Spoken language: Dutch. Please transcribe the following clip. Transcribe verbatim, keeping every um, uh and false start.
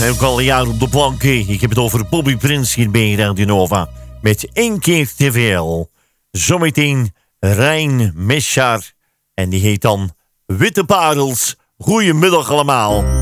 mij ook al een jaar op de planken. Ik heb het over Bobby Prins hier bij Radio Nova. Met één keer te veel. Zometeen Rijn Meshar. En die heet dan Witte Parels. Goedemiddag allemaal.